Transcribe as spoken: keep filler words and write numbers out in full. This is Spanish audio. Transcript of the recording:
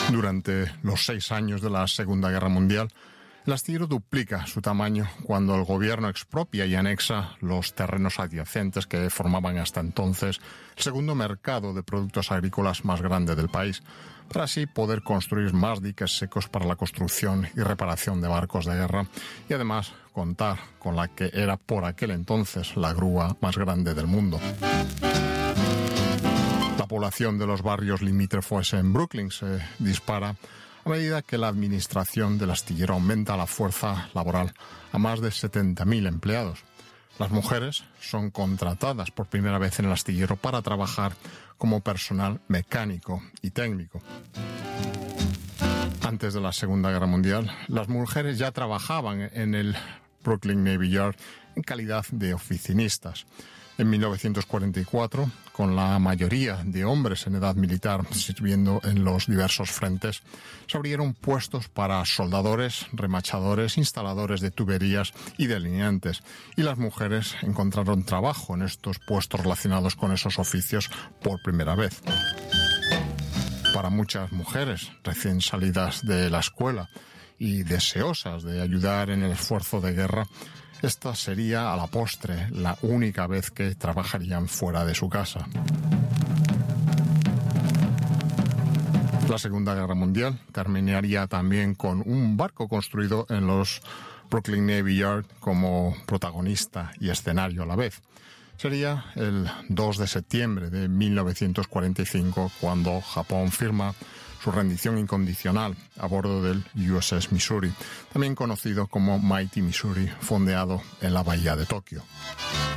Durante los seis años de la Segunda Guerra Mundial, el astillero duplica su tamaño cuando el gobierno expropia y anexa los terrenos adyacentes que formaban hasta entonces el segundo mercado de productos agrícolas más grande del país, para así poder construir más diques secos para la construcción y reparación de barcos de guerra y además contar con la que era por aquel entonces la grúa más grande del mundo. La población de los barrios limítrofes en Brooklyn se dispara a medida que la administración del astillero aumenta la fuerza laboral a más de setenta mil empleados. Las mujeres son contratadas por primera vez en el astillero para trabajar como personal mecánico y técnico. Antes de la Segunda Guerra Mundial, las mujeres ya trabajaban en el Brooklyn Navy Yard en calidad de oficinistas. En mil novecientos cuarenta y cuatro, con la mayoría de hombres en edad militar sirviendo en los diversos frentes, se abrieron puestos para soldadores, remachadores, instaladores de tuberías y delineantes, y las mujeres encontraron trabajo en estos puestos relacionados con esos oficios por primera vez. Para muchas mujeres recién salidas de la escuela y deseosas de ayudar en el esfuerzo de guerra, esta sería, a la postre, la única vez que trabajarían fuera de su casa. La Segunda Guerra Mundial terminaría también con un barco construido en los Brooklyn Navy Yard como protagonista y escenario a la vez. Sería el dos de septiembre de mil novecientos cuarenta y cinco cuando Japón firma su rendición incondicional a bordo del U S S Missouri, también conocido como Mighty Missouri, fondeado en la bahía de Tokio.